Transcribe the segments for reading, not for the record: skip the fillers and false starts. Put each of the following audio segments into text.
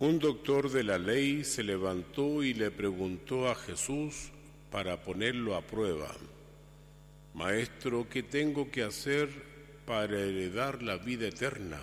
Un doctor de la ley se levantó y le preguntó a Jesús para ponerlo a prueba: Maestro, ¿qué tengo que hacer para heredar la vida eterna?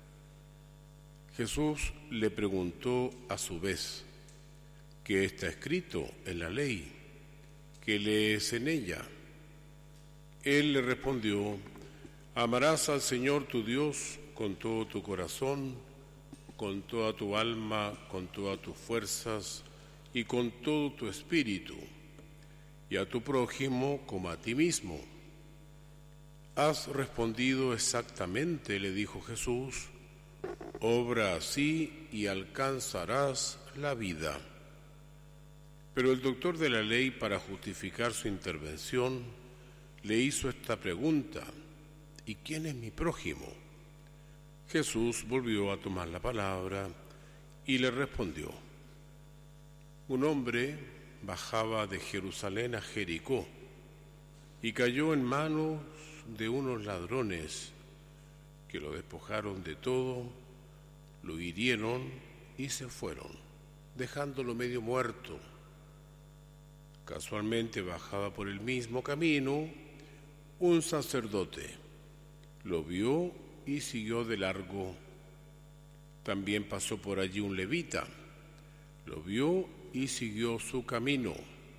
Jesús le preguntó a su vez: ¿qué está escrito en la ley? ¿Qué lees en ella? Él le respondió: amarás al Señor tu Dios con todo tu corazón, con toda tu alma, con todas tus fuerzas y con todo tu espíritu, y a tu prójimo como a ti mismo. Has respondido exactamente, le dijo Jesús. Obra así y alcanzarás la vida. Pero el doctor de la ley, para justificar su intervención, le hizo esta pregunta: ¿y quién es mi prójimo? Jesús volvió a tomar la palabra y le respondió: un hombre bajaba de Jerusalén a Jericó y cayó en manos de unos ladrones que lo despojaron de todo, lo hirieron y se fueron, dejándolo medio muerto. Casualmente bajaba por el mismo camino un sacerdote, lo vio y siguió de largo. También pasó por allí un levita, lo vio y siguió su camino.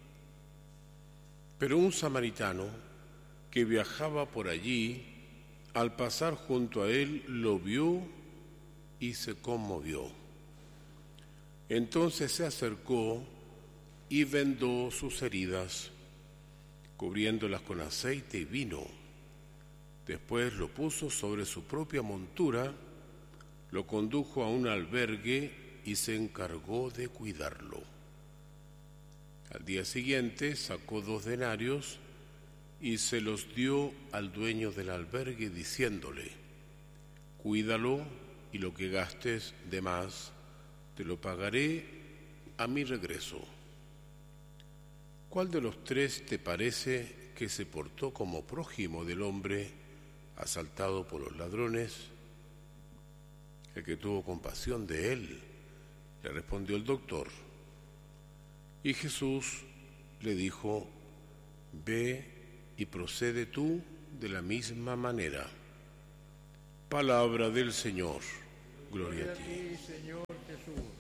Pero un samaritano que viajaba por allí, al pasar junto a él, lo vio y se conmovió. Entonces se acercó y vendó sus heridas, cubriéndolas con aceite y vino. Después lo puso sobre su propia montura, lo condujo a un albergue y se encargó de cuidarlo. Al día siguiente sacó 2 denarios y se los dio al dueño del albergue, diciéndole: cuídalo y lo que gastes de más te lo pagaré a mi regreso. ¿Cuál de los 3 te parece que se portó como prójimo del hombre asaltado por los ladrones? El que tuvo compasión de él, le respondió el doctor. Y Jesús le dijo: ve y procede tú de la misma manera. Palabra del Señor. Gloria a ti, Señor.